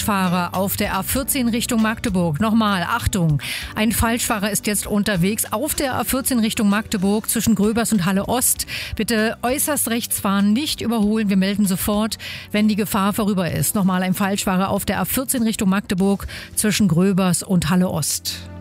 Falschfahrer auf der A14 Richtung Magdeburg. Nochmal, Achtung, ein Falschfahrer ist jetzt unterwegs auf der A14 Richtung Magdeburg zwischen Gröbers und Halle Ost. Bitte äußerst rechts fahren, nicht überholen. Wir melden sofort, wenn die Gefahr vorüber ist. Nochmal, ein Falschfahrer auf der A14 Richtung Magdeburg zwischen Gröbers und Halle Ost.